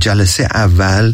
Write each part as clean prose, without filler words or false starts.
جلسه اول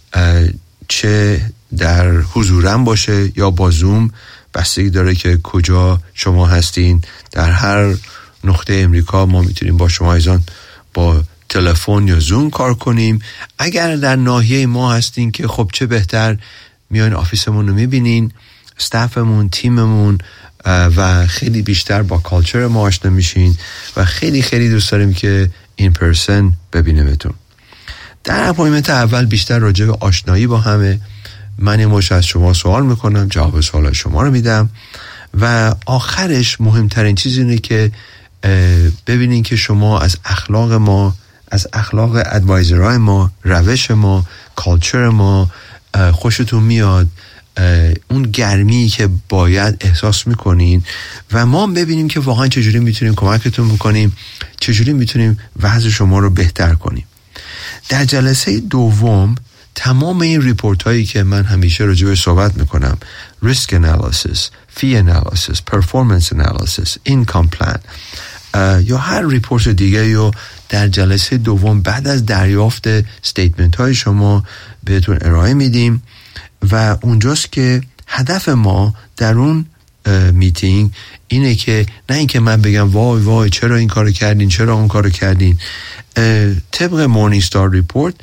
چه در حضورم باشه یا با زوم، بستگی داره که کجا شما هستین. در هر نقطه امریکا ما میتونیم با شما ایزان با تلفن یا زوم کار کنیم. اگر در ناحیه ما هستین که خب چه بهتر، میاین آفیسمون رو میبینین، استافمون، تیممون، و خیلی بیشتر با کالچر ما آشنا میشین و خیلی خیلی دوست داریم که این پرسن ببینیمتون. در اپایمنت اول بیشتر راجع به آشنایی با همه، من یه مش از شما سوال میکنم، جواب سوال شما رو میدم و آخرش مهمترین چیز اینه که ببینین که شما از اخلاق ما، از اخلاق ادوایزرهای ما، روش ما، کالچر ما خوشتون میاد، اون گرمی که باید احساس میکنین و ما ببینیم که واقعا چجوری میتونیم کمکتون بکنیم، چجوری میتونیم وضع شما رو بهتر کنیم. در جلسه دوم تمام این ریپورت هایی که من همیشه راجع بهش صحبت میکنم، risk analysis, fee analysis, performance analysis, income plan یا هر ریپورت دیگه یا در جلسه دوم بعد از دریافت استیتمنت های شما بهتون ارائه میدیم و اونجاست که هدف ما در اون میتینگ اینه که نه اینکه من بگم وای وای چرا این کارو کردین، چرا اون کارو کردین. طبق مورنینگستار ریپورت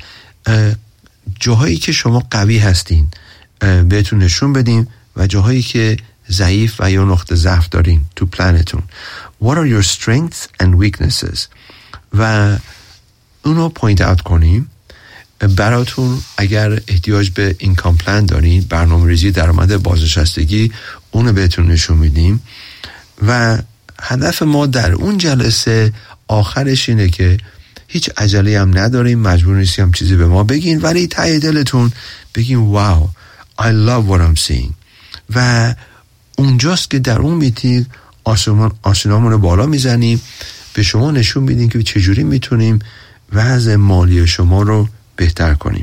جاهایی که شما قوی هستین بهتون نشون بدیم و جاهایی که ضعیف و یا نقطه ضعف دارین تو پلنتون. What are your strengths and weaknesses و اونو پوینت اوت کنیم براتون. اگر احتیاج به اینکام پلن دارین، برنامه ریزی درآمد بازنشستگی، اونو بهتون نشون میدیم و هدف ما در اون جلسه آخرش اینه که هیچ عجله هم نداریم، مجبور نیستیم هم چیزی به ما بگین، ولی ته دلتون بگین واو I love what I'm seeing و اونجاست که در اون میتینگ آسونامون رو بالا میزنیم، به شما نشون میدیم که چجوری میتونیم وضع مالی شما رو بهتر کنیم.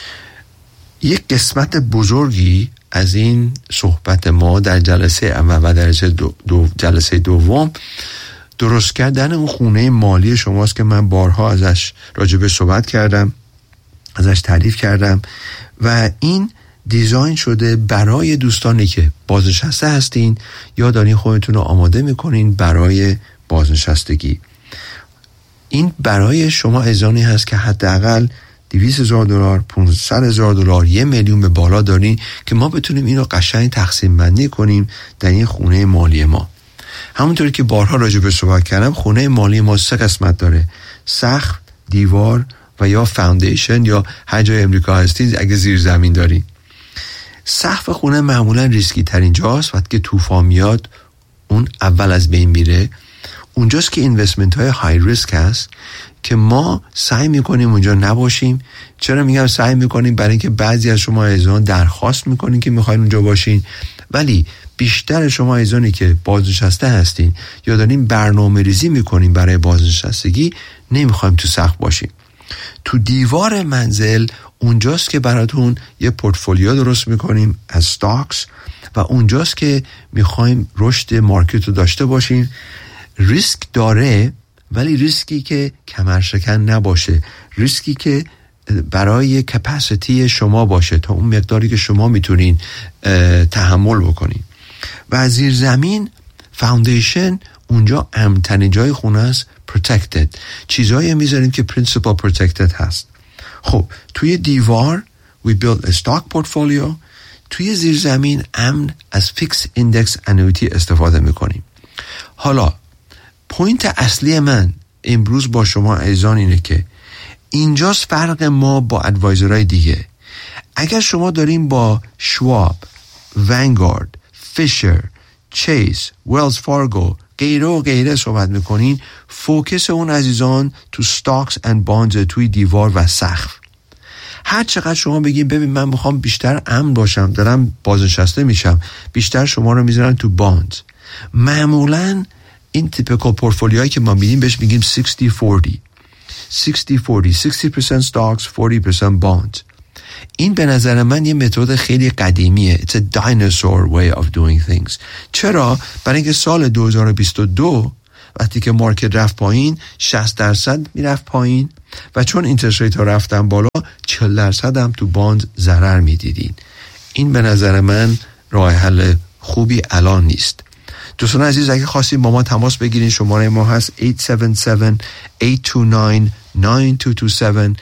یک قسمت بزرگی از این صحبت ما در جلسه اول و در جلسه دوم درست کردن اون خونه مالی شماست که من بارها ازش راجبه صحبت کردم، ازش تعریف کردم و این دیزاین شده برای دوستانی که بازنشسته هستین یا دارین خودتون رو آماده میکنین برای بازنشستگی. این برای شما ازانی هست که حداقل $200,000، $500,000، $1 میلیون به بالا دارین که ما بتونیم اینو قشنگ تقسیم بندی کنیم در این خونه مالی ما. همونطوری که بارها راجع به صحبت کردم، خونه مالی ما 3 قسمت داره: سقف، دیوار و یا فاندیشن، یا هر جای امریکا هستید اگه زیر زمین دارین. سقف خونه معمولا ریسکی ترین جاست، وقتی که طوفان میاد اون اول از بین میره. اونجاست که اینوستمنت های های ریسک هست که ما سعی میکنیم اونجا نباشیم. چرا میگم سعی میکنیم؟ برای اینکه بعضی از شما عزیزان درخواست میکنین که میخواین اونجا باشین، ولی بیشتر شما عزیزانی که بازنشسته هستین یا دارین برنامه ریزی میکنین برای بازنشستگی نمیخوایم تو سقف باشیم. تو دیوار منزل اونجاست که براتون یه پورتفولیو درست میکنیم از استاکس و اونجاست که میخوایم رشد مارکت رو داشته باشیم. ریسک داره ولی ریسکی که کمرشکن نباشه، ریسکی که برای کپاسیتی شما باشه تا اون مقداری که شما میتونین تحمل بکنین. و زیر زمین فاندیشن اونجا امن‌ترین جای خونه است، protected، چیزایی میذاریم که principal protected هست. خب توی دیوار we build a stock portfolio، توی زیر زمین امن از fixed index annuity استفاده میکنیم. حالا پوینت اصلی من امروز با شما عزیزان اینه که اینجاست فرق ما با ادوایزرهای دیگه. اگر شما دارین با شواب، ونگارد، فیشر، چیس، ویلز فارگو غیره و غیره صحبت میکنین، فوکس اون عزیزان تو stocks and bonds، توی دیوار و سقف. هر چقدر شما بگین ببین من میخوام بیشتر امن باشم، دارم بازنشسته میشم، بیشتر شما رو میذارن تو bonds. معمولاً این تیپیکال پورتفولیوهایی که ما میدیم بهش میگیم 60-40 60% stocks 40% bonds. این به نظر من یه متد خیلی قدیمیه. It's a dinosaur way of doing things. چرا؟ برای اینکه سال 2022 وقتی که مارکت رفت پایین 60% میرفت پایین و چون اینترست ریت ها رفتن بالا 40% هم تو باند ضرر میدیدین. این به نظر من راه حل خوبی الان نیست. دوستان عزیز اگه خواستین با ما تماس بگیرین شماره ما هست 877-829-9227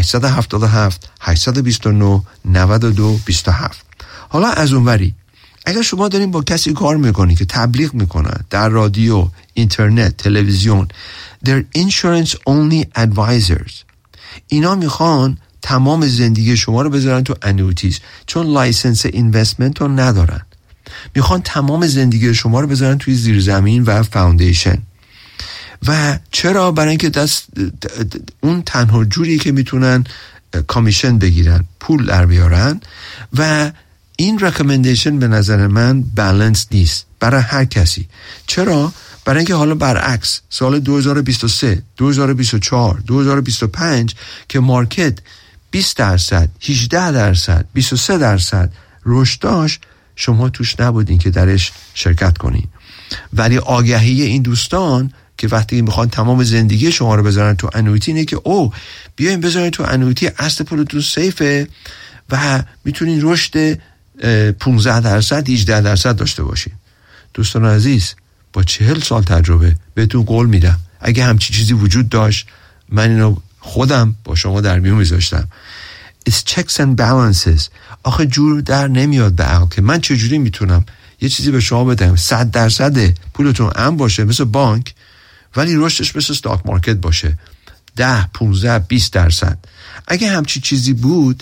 877-829-9227. حالا از اونوری اگر شما دارین با کسی کار میکنین که تبلیغ میکنن در رادیو، اینترنت، تلویزیون، they're insurance only advisors. اینا میخوان تمام زندگی شما رو بذارن تو انویتیز چون لایسنس اینوستمنت رو ندارن. میخوان تمام زندگی شما رو بذارن توی زیرزمین و فاوندیشن. و چرا؟ برای اینکه اون تنها جوری که میتونن کامیشن بگیرن، پول در بیارن و این رکامندیشن به نظر من بالانس نیست برای هر کسی. چرا؟ برای اینکه حالا برعکس سال 2023 2024 2025 که مارکت 20%، 18%، 23% رشد داشت، شما توش نبودین که درش شرکت کنین. ولی آگهی این دوستان که وقتی میخوان تمام زندگی شما رو بذارن تو انویتی اینه که بیاین بذارین تو انویتی، اصل پولتون سیفه و میتونین رشد 15%، 18% داشته باشین. دوستان عزیز با 40 سال تجربه بهتون قول میدم اگه همچی چیزی وجود داشت من اینو خودم با شما در میون میذاشتم. It's checks and balances. آخه جور در نمیاد به عقل که من چجوری میتونم یه چیزی به شما بدم 100% پولتون امن باشه مثل بانک ولی رشدش مثل استاک مارکت باشه 10 15 20%. اگه همچی چیزی بود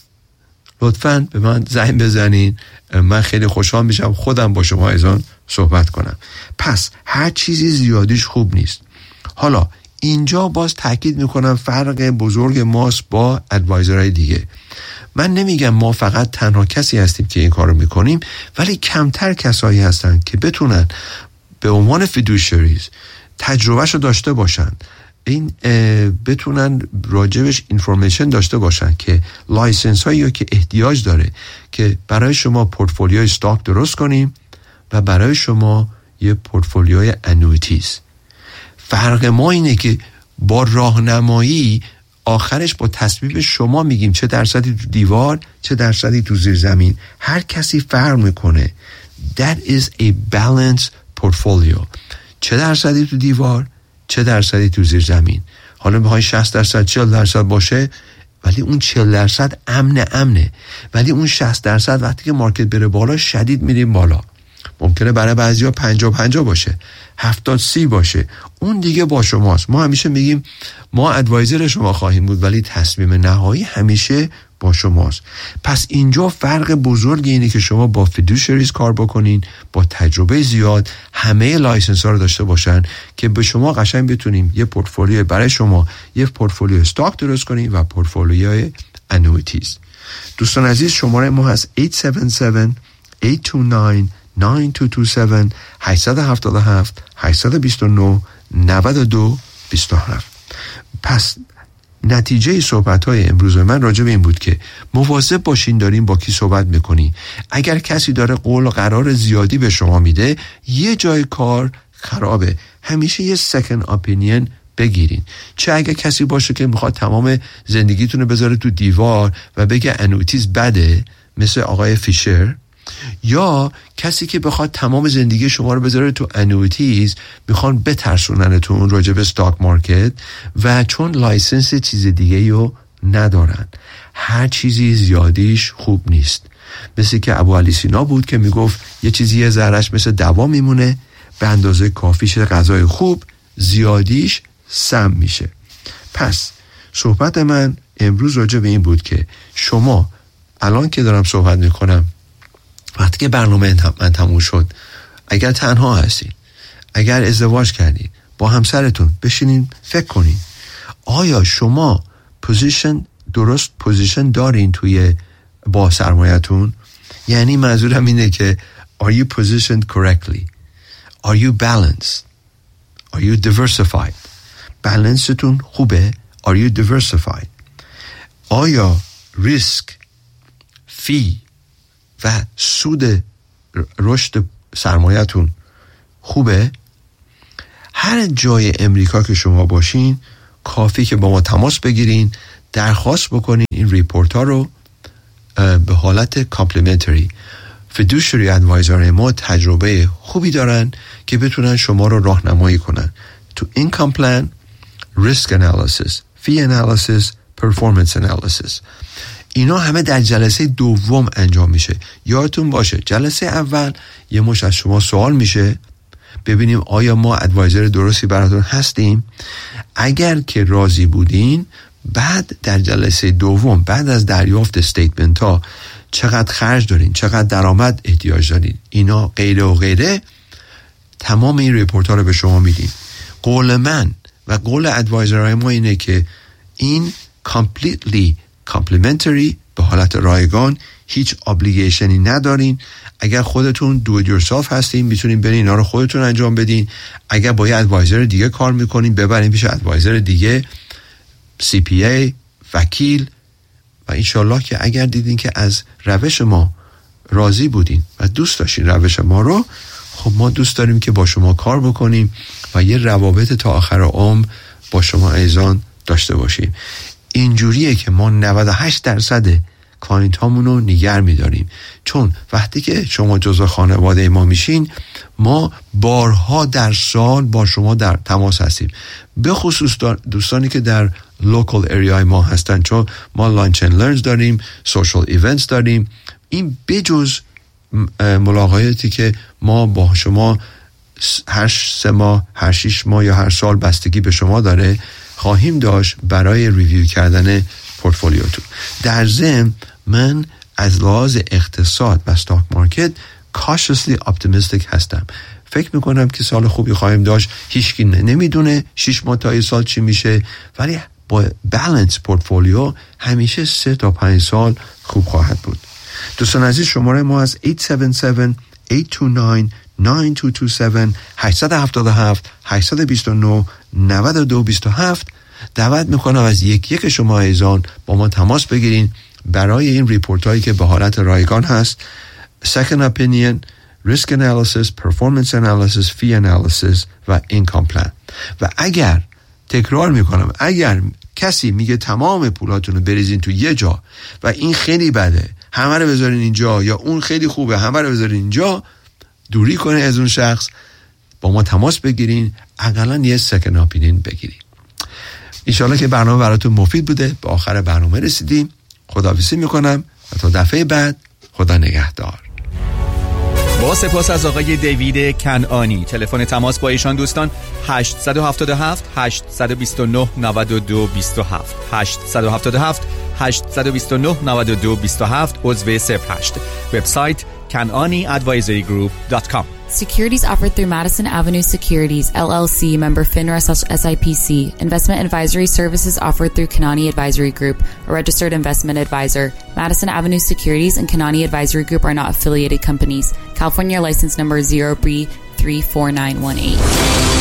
لطفاً به من زنگ بزنین، من خیلی خوشحال میشم خودم با شما از آن صحبت کنم. پس هر چیزی زیادیش خوب نیست. حالا اینجا باز تاکید میکنم فرق بزرگ ماست با ادوایزرهای دیگه. من نمیگم ما فقط تنها کسی هستیم که این کارو میکنیم، ولی کمتر کسایی هستن که بتونن به عنوان فیدوشریز تجربهشو داشته باشن، این بتونن راجبش اینفورمیشن داشته باشن که لایسنس هایی که احتیاج داره که برای شما پورتفولیوی استاک درست کنیم و برای شما یه پورتفولیوی انویتیز. فرق ما اینه که با راهنمایی آخرش با تصمیم شما میگیم چه درصدی تو دیوار چه درصدی تو زیر زمین. هر کسی فرق میکنه. That is a balanced portfolio. چه درصدی تو دیوار چه درصدی تو زیر زمین. حالا میخوای 60% 40% باشه ولی اون 40% امنه ولی اون 60% وقتی که مارکت بره بالا شدید میریم بالا. ممکنه برای بعضیا 50-50 باشه، 70-30 باشه، اون دیگه با شماست. ما همیشه میگیم ما ادوایزر شما خواهیم بود ولی تصمیم نهایی همیشه با شماست. پس اینجا فرق بزرگی اینه که شما با فیدوشریز کار بکنین با تجربه زیاد، همه لایسنس ها رو داشته باشن که به شما قشنگ بتونیم یه پورتفولیو برای شما، یه پورتفولیو استاک درست کنیم و پورتفولیوی انویتیز. دوستان عزیز شماره ما هست 877-829-9227 877 829 9227. پس نتیجه صحبت‌های امروز من راجع به این بود که مواظب باشین دارین با کی صحبت میکنین. اگر کسی داره قول و قرار زیادی به شما میده یه جای کار خرابه، همیشه یه سکند اپینین بگیرین. چه اگر کسی باشه که میخواد تمام زندگیتون رو بذاره تو دیوار و بگه انویتیز بده مثل آقای فیشر، یا کسی که بخواد تمام زندگی شما رو بذاره تو انویتیز، میخوان بترسوننتون راجع به استاک مارکت و چون لایسنس چیز دیگه رو ندارن. هر چیزی زیادیش خوب نیست. مثل که ابو علی سینا بود که میگفت یه چیزی یه ذرهش مثل دوا میمونه، به اندازه کافیش غذای خوب، زیادیش سم میشه. پس صحبت من امروز راجع به این بود که شما الان که دارم صحبت میکنم وقتی که برنامه من تموم شد، اگر تنها هستید، اگر ازدواج کردید، با همسرتون بشینین فکر کنین آیا شما درست پوزیشن دارین توی با سرمایتون؟ یعنی منظورم اینه که are you positioned correctly? Are you balanced? Are you diversified? بالانستون خوبه؟ Are you diversified? آیا ریسک، فی و سود رشد سرمایتون خوبه؟ هر جای امریکا که شما باشین کافی که با ما تماس بگیرین، درخواست بکنین این ریپورت ها رو به حالت کامپلیمنتری. فیدوشری ادوایزر ما تجربه خوبی دارن که بتونن شما رو راهنمایی کنن تو اینکام پلان، ریسک انالیسیس، فی انالیسیس، پرفورمنس انالیسیس. اینا همه در جلسه دوم انجام میشه. یادتون باشه جلسه اول یه مش از شما سوال میشه ببینیم آیا ما ادوایزر درستی براتون هستیم. اگر که راضی بودین، بعد در جلسه دوم بعد از دریافت استیتمنت ها چقدر خرج دارین، چقدر درآمد احتیاج دارین، اینا غیره و غیره، تمام این ریپورت ها رو به شما میدیم. قول من و قول ادوایزرهای ما اینه که این completely complimentary، به حالت رایگان، هیچ obligationi ندارین. اگر خودتون do it yourself هستین میتونین برین اینا رو خودتون انجام بدین. اگر با یه ادوایزر دیگه کار میکنین ببرین پیش ادوایزر دیگه، CPA، وکیل، و انشالله که اگر دیدین که از روش ما راضی بودین و دوست داشتین روش ما رو، خب ما دوست داریم که با شما کار بکنیم و یه روابط تا آخر عمر با شما ایزان داشته باشیم. اینجوریه که ما 98% کلاینت هامون رو نگه می‌داریم، چون وقتی که شما جزو خانواده ما میشین، ما بارها در سال با شما در تماس هستیم، به خصوص دوستانی که در لوکال اریای ما هستن، چون ما لانچ اند لرنز داریم، سوشال ایونتس داریم. این بجز ملاقاتی که ما با شما هر 3 ماه، هر 6 ماه یا هر سال بستگی به شما داره خواهیم داشت برای ریویو کردن پورتفولیوتون. در ضمن من از لحاظ اقتصاد و استاک مارکت cautiously optimistic هستم. فکر میکنم که سال خوبی خواهیم داشت. هیچکی نمیدونه 6 ماه تا 1 سال چی میشه، ولی با بالانس پورتفولیو همیشه 3 تا 5 سال خوب خواهد بود. دوستان عزیز، شماره ما از 877-829-9227 877-829-9227. دعوت میکنم از یک شما ایزان با ما تماس بگیرین برای این ریپورت هایی که به حالت رایگان هست: second opinion، risk analysis، performance analysis، fee analysis و income plan. و اگر تکرار میکنم، اگر کسی میگه تمام پولاتون رو بریزین تو یه جا و این خیلی بده، همه رو بذارین اینجا، یا اون خیلی خوبه همه رو بذارین اینجا، دوری کنه از اون شخص، با ما تماس بگیرین، حداقل یه second opinion بگیرین. انشالله که برنامه براتون مفید بوده. به آخر برنامه رسیدیم. خداحافظی میکنم و تا دفعه بعد، خدا نگهدار. با سپاس از آقای دیوید کنعانی. تلفن تماس با ایشان دوستان 877 829 9227 877 829 9227 عضو 08. وبسایت kananiadvisorygroup.com. Securities offered through Madison Avenue Securities, LLC, member FINRA SIPC. Investment advisory services offered through Kanani Advisory Group, a registered investment advisor. Madison Avenue Securities and Kanani Advisory Group are not affiliated companies. California license number 0B34918.